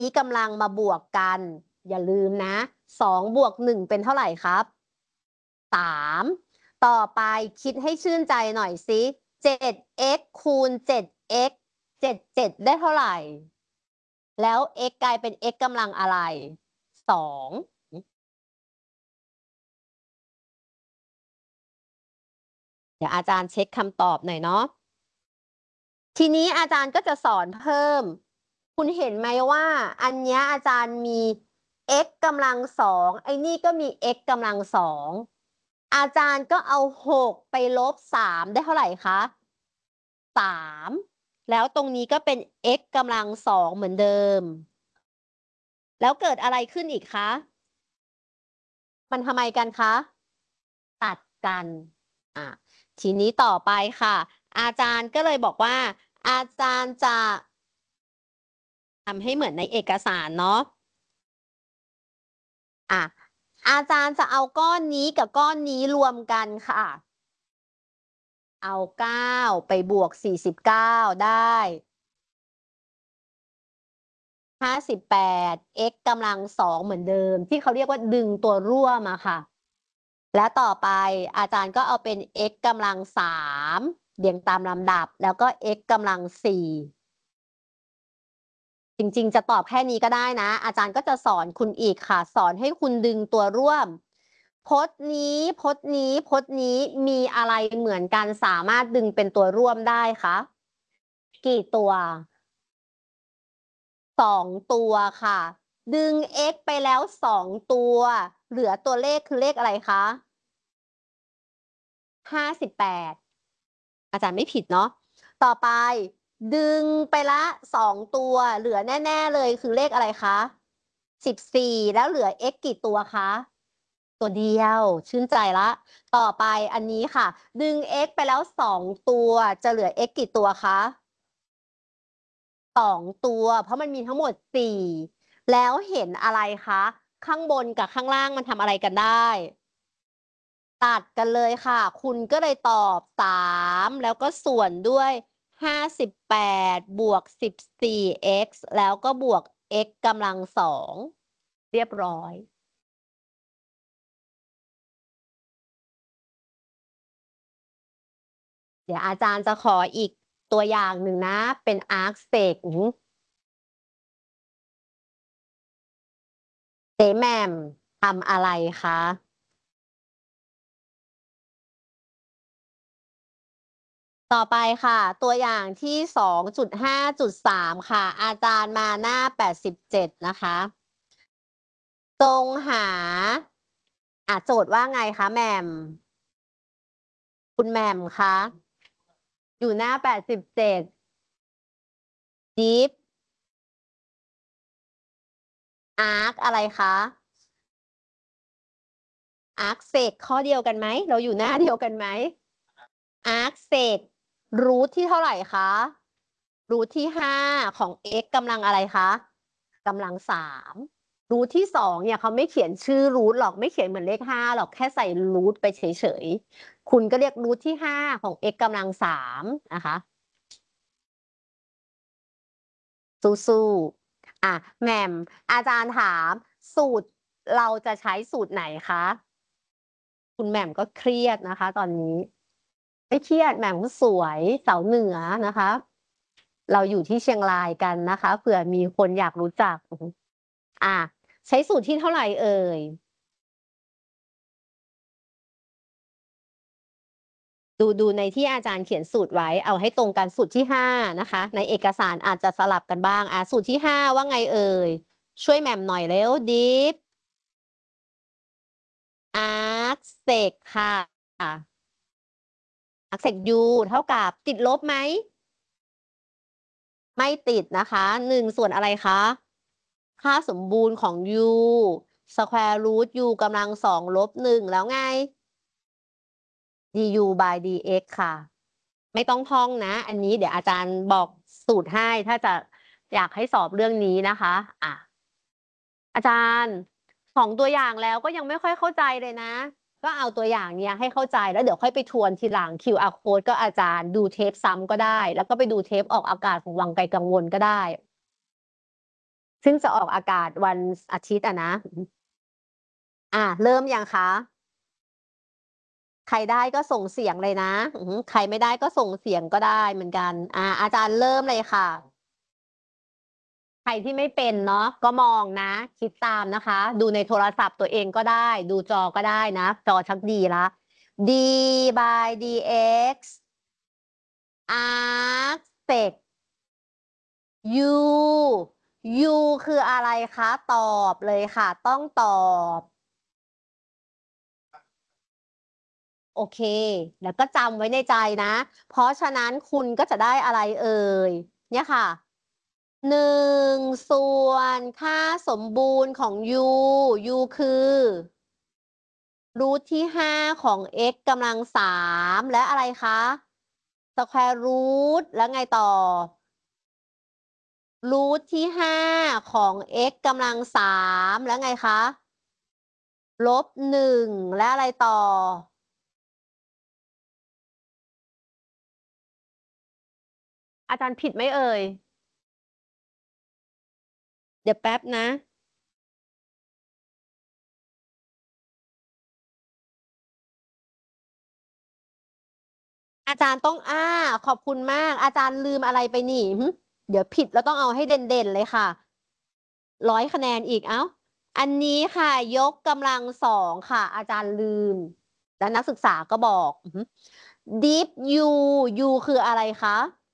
นี้กำลังมาบวกกันอย่าลืมนะ2 บวก 1เป็นเท่าไหร่ครับ3ต่อไปคิดให้ชื่นใจหน่อยสิ 7x คูณ 7x 7ได้เท่าไหร่แล้ว x กลายเป็น x กำลังอะไร2เดี๋ยวอาจารย์เช็คคำตอบหน่อยเนาะทีนี้อาจารย์ก็จะสอนเพิ่มคุณเห็นไหมว่าอันนี้อาจารย์มี x กำลัง2ไอ้นี่ก็มี x กำลัง2อาจารย์ก็เอา6ไปลบ3ได้เท่าไหร่คะ3แล้วตรงนี้ก็เป็น x กำลัง2เหมือนเดิมแล้วเกิดอะไรขึ้นอีกคะมันทำไมกันคะตัดกันทีนี้ต่อไปค่ะอาจารย์ก็เลยบอกว่าอาจารย์จะทำให้เหมือนในเอกสารเนาะอาจารย์จะเอาก้อนนี้กับก้อนนี้รวมกันค่ะเอา9ไปบวก49ได้58 x กำลัง2เหมือนเดิมที่เขาเรียกว่าดึงตัวร่วมอะค่ะและต่อไปอาจารย์ก็เอาเป็น x กำลัง3เรียงตามลำดับแล้วก็ x กำลัง4จริงๆจะตอบแค่นี้ก็ได้นะอาจารย์ก็จะสอนคุณอีกค่ะสอนให้คุณดึงตัวร่วมพจน์นี้พจน์นี้พจน์นี้มีอะไรเหมือนกันสามารถดึงเป็นตัวร่วมได้คะกี่ตัว2ตัวค่ะดึง x ไปแล้ว2ตัวเหลือตัวเลขคือเลขอะไรคะ58อาจารย์ไม่ผิดเนาะต่อไปดึงไปละ2ตัวเหลือแน่ๆเลยคือเลขอะไรคะ14แล้วเหลือ x กี่ตัวคะตัวเดียวชื่นใจละต่อไปอันนี้ค่ะดึง x ไปแล้ว2ตัวจะเหลือ x กี่ตัวคะ2ตัวเพราะมันมีทั้งหมด4แล้วเห็นอะไรคะข้างบนกับข้างล่างมันทำอะไรกันได้ตัดกันเลยค่ะคุณก็เลยตอบ3แล้วก็ส่วนด้วย58บวก 14x แล้วก็บวก x กำลัง2เรียบร้อยเดี๋ยวอาจารย์จะขออีกตัวอย่างหนึ่งนะเป็น arc sec เจ๊แหม่มทำอะไรคะต่อไปค่ะตัวอย่างที่2.5.3ค่ะอาจารย์มาหน้า87นะคะจงหาโจทย์ว่าไงคะแหม่มคุณแหม่มคะอยู่หน้า87ดิฟอาร์คอะไรคะอาร์คเซกข้อเดียวกันไหมเราอยู่หน้าเดียวกันไหมอาร์คเซกรูทที่เท่าไหร่คะรูทที่5ของ x กำลังอะไรคะกำลัง3รูทที่2เนี่ยเขาไม่เขียนชื่อรูทหรอกไม่เขียนเหมือนเลข5หรอกแค่ใส่รูทไปเฉยๆคุณก็เรียกรูทที่5ของ x กำลัง3นะคะสู้ๆแหม่มอาจารย์ถามสูตรเราจะใช้สูตรไหนคะคุณแหม่มก็เครียดนะคะตอนนี้ไม่เครียดแหม่มก็สวยสาวเหนือนะคะเราอยู่ที่เชียงรายกันนะคะเผื่อมีคนอยากรู้จักใช้สูตรที่เท่าไหร่เอ่ยดูในที่อาจารย์เขียนสูตรไว้เอาให้ตรงกันสูตรที่5นะคะในเอกสารอาจจะสลับกันบ้างสูตรที่5ว่าไงเอ่ยช่วยแหม่มหน่อยเร็วดิฟอาร์คเซกค่ะอาร์คเซกยูเท่ากับติดลบไหมไม่ติดนะคะ1ส่วนอะไรคะค่าสมบูรณ์ของ u สแควร์รูท u กำลัง2ลบ1แล้วไง du by dx ค่ะไม่ต้องท่องนะอันนี้เดี๋ยวอาจารย์บอกสูตรให้ถ้าจะอยากให้สอบเรื่องนี้นะคะอาจารย์ของตัวอย่างแล้วก็ยังไม่ค่อยเข้าใจเลยนะก็เอาตัวอย่างเนี้ยให้เข้าใจแล้วเดี๋ยวค่อยไปทวนทีหลัง QR code ก็อาจารย์ดูเทปซ้ำก็ได้แล้วก็ไปดูเทปออกอากาศของวังไกลกังวลก็ได้ซึ่งจะออกอากาศวันอาทิตย์นะเริ่มยังคะใครได้ก็ส่งเสียงเลยนะใครไม่ได้ก็ส่งเสียงก็ได้เหมือนกันอาจารย์เริ่มเลยค่ะใครที่ไม่เป็นเนาะก็มองนะคิดตามนะคะ ดูในโทรศัพท์ตัวเองก็ได้ ดูจอก็ได้นะ จอชักดีละ d by dx arc sec u u คืออะไรคะ ตอบเลยค่ะ ต้องตอบ โอเค แล้วก็จำไว้ในใจนะ เพราะฉะนั้นคุณก็จะได้อะไรเอ่ย เนี่ยค่ะ1 ส่วนค่าสมบูรณ์ของ u u คือรูทที่5ของ x กำลัง3และอะไรคะสแควร์รูทแล้วไงต่อรูทที่5ของ x กำลัง3แล้วไงคะ-1และอะไรต่ออาจารย์ผิดไหมเอ่ยเดี๋ยวแป๊บนะอาจารย์ต้องขอบคุณมากอาจารย์ลืมอะไรไปนี่เดี๋ยวผิดแล้วต้องเอาให้เด่นๆเลยค่ะ100 คะแนนอีกอันนี้ค่ะ ยกกำลัง2ค่ะ อาจารย์ลืม แล้วนักศึกษาก็บอก deep u คืออะไรคะ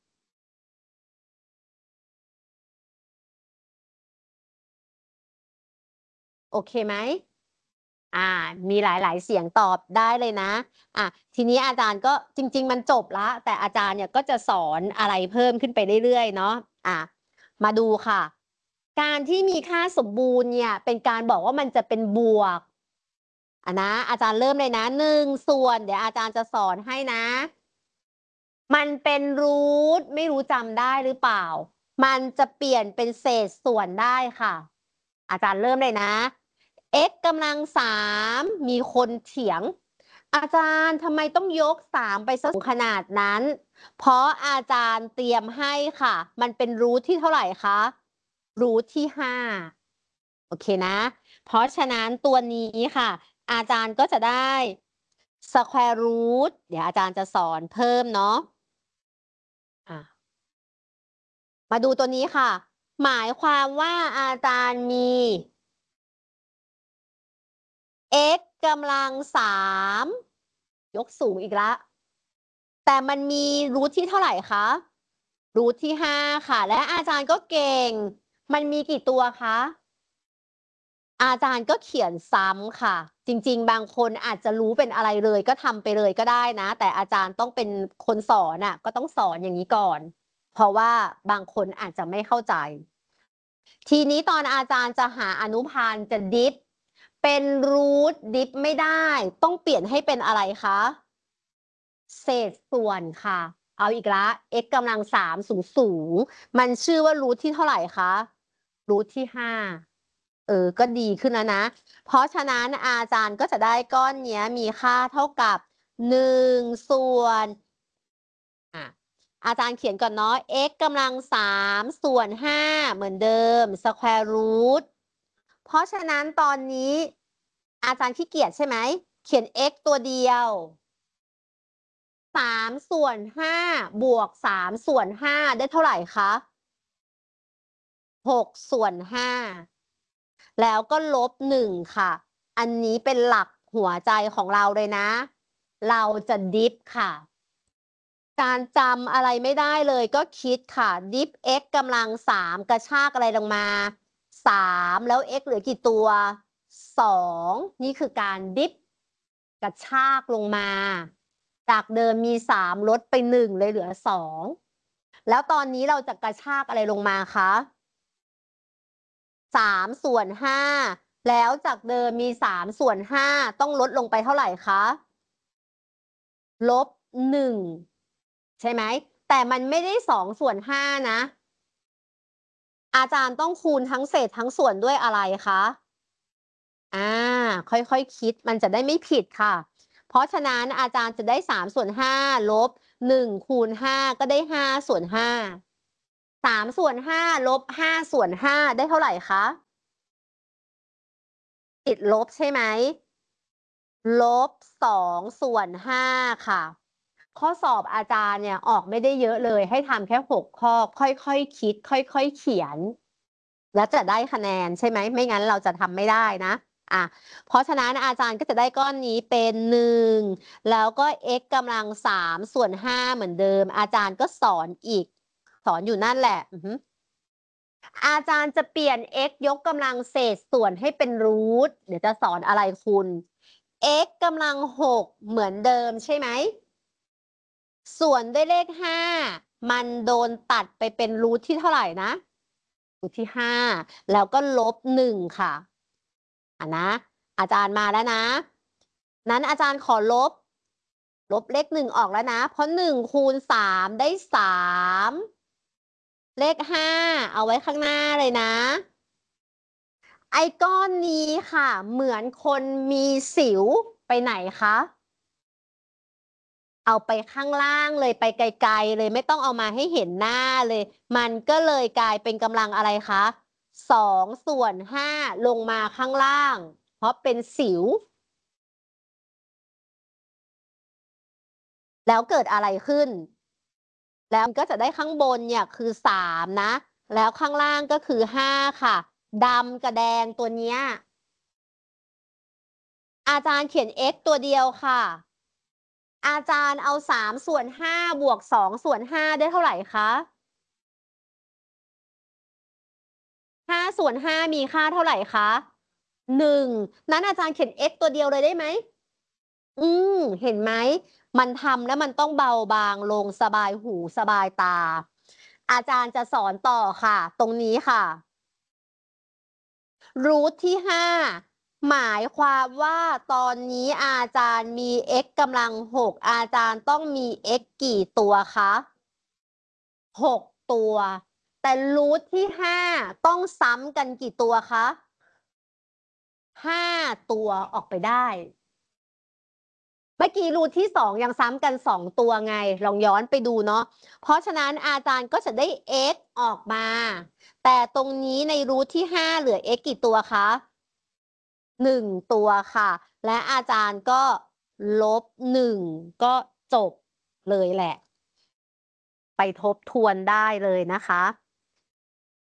โอเคไหมมีหลายๆเสียงตอบได้เลยนะทีนี้อาจารย์ก็จริงๆมันจบละแต่อาจารย์เนี่ยก็จะสอนอะไรเพิ่มขึ้นไปเรื่อยๆเนาะมาดูค่ะ การที่มีค่าสมบูรณ์เนี่ยเป็นการบอกว่ามันจะเป็นบวกอาจารย์เริ่มเลยนะ1 ส่วนเดี๋ยวอาจารย์จะสอนให้นะ มันเป็นรูทไม่รู้จำได้หรือเปล่า มันจะเปลี่ยนเป็นเศษส่วนได้ค่ะ อาจารย์เริ่มเลยนะ x กำลัง3มีคนเถียง อาจารย์ทำไมต้องยก3ไปซะสูงขนาดนั้น เพราะอาจารย์เตรียมให้ค่ะ มันเป็นรูทที่เท่าไหร่คะรูทที่5โอเคนะ เพราะฉะนั้นตัวนี้ค่ะ อาจารย์ก็จะได้ square root เดี๋ยวอาจารย์จะสอนเพิ่มเนาะมาดูตัวนี้ค่ะ หมายความว่าอาจารย์มี x กำลัง3ยกสูงอีกแล้วแต่มันมีรูทที่เท่าไหร่คะรูทที่5ค่ะ และอาจารย์ก็เก่ง มันมีกี่ตัวคะอาจารย์ก็เขียนซ้ำค่ะ จริงๆบางคนอาจจะรู้เป็นอะไรเลยก็ทำไปเลยก็ได้นะ แต่อาจารย์ต้องเป็นคนสอนก็ต้องสอนอย่างนี้ก่อน เพราะว่าบางคนอาจจะไม่เข้าใจ ทีนี้ตอนอาจารย์จะหาอนุพันธ์จะดิฟเป็นรูทดิฟไม่ได้ ต้องเปลี่ยนให้เป็นอะไรคะเศษส่วนค่ะ เอาอีกละ x กำลัง3สูงมันชื่อว่ารูทที่เท่าไหร่คะรูทที่5ก็ดีขึ้นแล้วนะ เพราะฉะนั้นอาจารย์ก็จะได้ก้อนนี้มีค่าเท่ากับ1ส่วนอาจารย์เขียนก่อนเนาะ x กำลัง3ส่วน5เหมือนเดิม square root เพราะฉะนั้นตอนนี้ อาจารย์ขี้เกียจใช่ไหม เขียน x ตัวเดียว3ส่วน5บวก3ส่วน5ได้เท่าไหร่คะ6ส่วน5แล้วก็ลบ1ค่ะ อันนี้เป็นหลักหัวใจของเราเลยนะ เราจะดิฟค่ะ การจำอะไรไม่ได้เลยก็คิดค่ะ ดิฟ x กำลัง3กระชากอะไรลงมา3แล้ว x เหลือกี่ตัว2นี่คือการดิฟกระชากลงมา จากเดิมมี3ลดไป1เลยเหลือ2แล้วตอนนี้เราจะกระชากอะไรลงมาคะ3ส่วน5แล้วจากเดิมมี3ส่วน5ต้องลดลงไปเท่าไหร่คะลบ1ใช่ไหมแต่มันไม่ได้2ส่วน5นะอาจารย์ต้องคูณทั้งเศษทั้งส่วนด้วยอะไรคะค่อยๆคิดมันจะได้ไม่ผิดค่ะ เพราะฉะนั้นอาจารย์จะได้3ส่วน5ลบ1คูณ5ก็ได้5ส่วน5 3/5 ลบ 5/5 ได้เท่าไหร่คะ ติดลบใช่ไหม ลบ 2/5 ค่ะ ข้อสอบอาจารย์เนี่ยออกไม่ได้เยอะเลย ให้ทำแค่ 6 ข้อ ค่อย ๆ คิด ค่อย ๆ เขียน แล้วจะได้คะแนนใช่ไหม ไม่งั้นเราจะทำไม่ได้นะ เพราะฉะนั้นอาจารย์ก็จะได้ก้อนนี้เป็น 1 แล้วก็ x กำลัง 3/5 เหมือนเดิม อาจารย์ก็สอนอีก สอนอยู่นั่นแหละ อาจารย์จะเปลี่ยน x ยกกำลังเศษส่วนให้เป็นรูท เดี๋ยวจะสอนอะไรคุณ x กำลัง 6 เหมือนเดิมใช่ไหม ส่วนด้วยเลข 5 มันโดนตัดไปเป็นรูทที่เท่าไหร่นะ รูทที่ 5 แล้วก็ลบ 1 ค่ะ นะ อาจารย์มาแล้วนะ นั้นอาจารย์ขอลบเลข 1 ออกแล้วนะ เพราะ 1 คูณ 3 ได้ 3 เลข 5 เอาไว้ข้างหน้าเลยนะ ไอ้ก้อนนี้ค่ะ เหมือนคนมีสิวไปไหนคะ เอาไปข้างล่างเลย ไปไกล ๆ เลย ไม่ต้องเอามาให้เห็นหน้าเลย มันก็เลยกลายเป็นกำลังอะไรคะ 2/5 ลงมาข้างล่าง เพราะเป็นสิว แล้วเกิดอะไรขึ้น แล้วก็จะได้ข้างบนเนี่ยคือ 3 นะ แล้วข้างล่างก็คือ 5 ค่ะ ดำกับแดงตัวเนี้ย อาจารย์เขียน x ตัวเดียวค่ะ อาจารย์เอา 3/5 บวก 2/5 ได้เท่าไรคะ 5/5 มีค่าเท่าไรคะ 1 นั้นอาจารย์เขียน x ตัวเดียวเลยได้ไหม เห็นไหม มันทำแล้วมันต้องเบาบางลง สบายหูสบายตา อาจารย์จะสอนต่อค่ะ ตรงนี้ค่ะ รูทที่ 5 หมายความว่าตอนนี้อาจารย์มี x กำลัง 6 อาจารย์ต้องมี x กี่ตัวคะ 6 ตัว แต่รูทที่ 5 ต้องซ้ำกันกี่ตัวคะ 5 ตัวออกไปได้ เมื่อกี้รูทที่ 2 ยังซ้ำกัน 2 ตัวไง ลองย้อนไปดูเนาะ เพราะฉะนั้นอาจารย์ก็จะได้ x ออกมา แต่ตรงนี้ในรูทที่ 5 เหลือ x กี่ตัวคะ 1 ตัวค่ะ และอาจารย์ก็ลบ 1 ก็จบเลยแหละ ไปทบทวนได้เลยนะคะ